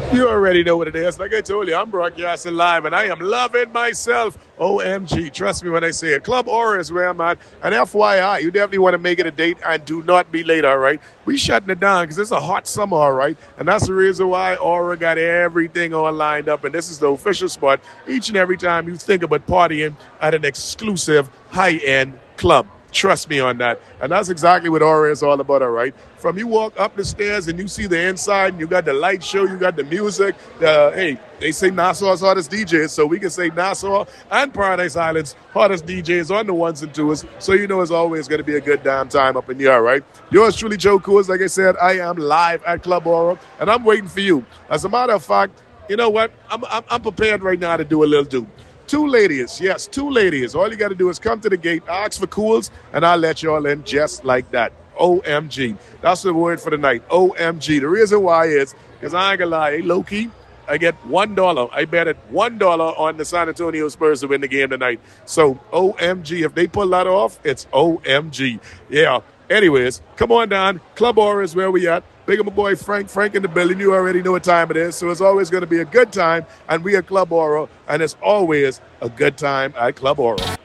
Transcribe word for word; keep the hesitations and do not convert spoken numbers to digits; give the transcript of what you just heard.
You already know what it is. Like I told you, I'm broadcasting live and I am loving myself. O M G. Trust me when I say it. Club Aura is where I'm at. And F Y I, you definitely want to make it a date and do not be late, all right? We shutting it down because it's a hot summer, all right? And that's the reason why Aura got everything all lined up. And this is the official spot each and every time you think about partying at an exclusive high-end club. Trust me on that. And that's exactly what Aura is all about, all right? From you walk up the stairs and you see the inside, and you got the light show, you got the music. Uh, hey, they say Nassau's hottest D Js, so we can say Nassau and Paradise Island's hottest D Js on the ones and twos. So you know it's always going to be a good damn time up in here, all right? Yours truly, Joe Coors. Like I said, I am live at Club Aura, and I'm waiting for you. As a matter of fact, you know what? I'm, I'm, I'm prepared right now to do a little do. Two ladies, yes, two ladies. All you got to do is come to the gate, ask for Cools, and I'll let y'all in just like that. O M G. That's the word for the night. O M G. The reason why is, because I ain't gonna lie, hey, low-key, I get one dollar. I bet it one dollar on the San Antonio Spurs to win the game tonight. So, O M G. If they pull that off, it's O M G. Yeah. Anyways, come on down. Club Aura is where we at. Big up my boy Frank. Frank in the building. You already know what time it is. So it's always going to be a good time. And we at Club Aura. And it's always a good time at Club Aura.